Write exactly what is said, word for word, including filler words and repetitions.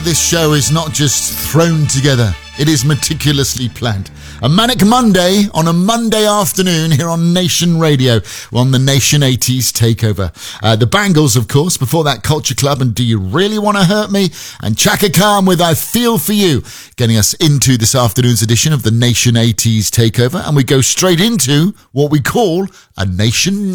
This show is not just thrown together, it is meticulously planned. A manic Monday on a Monday afternoon here on Nation Radio. We're on the Nation eighties Takeover. Uh, the Bangles, of course, before that Culture Club and Do You Really Want to Hurt Me? And Chaka Khan with I Feel For You, getting us into this afternoon's edition of the Nation eighties Takeover. And we go straight into what we call a Nation